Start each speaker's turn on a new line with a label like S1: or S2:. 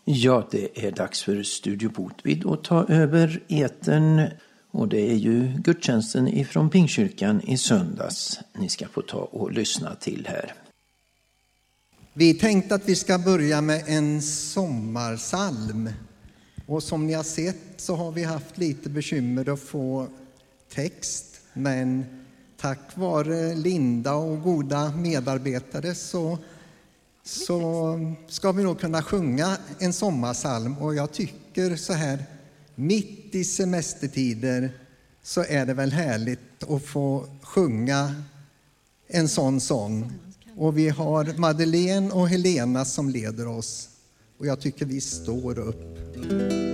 S1: Ja, det är dags för Studio Botvid att ta över etern. Och det är ju gudstjänsten ifrån Pingstkyrkan i söndags ni ska få ta och lyssna till här.
S2: Vi tänkte att vi ska börja med en sommarsalm. Och som ni har sett så har vi haft lite bekymmer att få text. Men tack vare Linda och goda medarbetare så ska vi nog kunna sjunga en sommarsalm. Och jag tycker så här, mitt i semestertider så är det väl härligt att få sjunga en sån sång. Och vi har Madeleine och Helena som leder oss. Och jag tycker vi står upp.